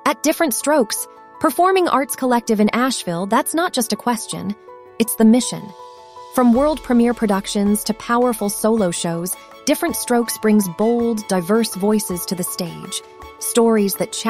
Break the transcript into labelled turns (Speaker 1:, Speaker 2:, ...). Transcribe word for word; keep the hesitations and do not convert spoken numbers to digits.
Speaker 1: At Different Strokes, Performing Arts Collective in Asheville, that's not just a question, it's the mission. From world premiere productions to powerful solo shows, Different Strokes brings bold, diverse voices to the stage, stories that challenge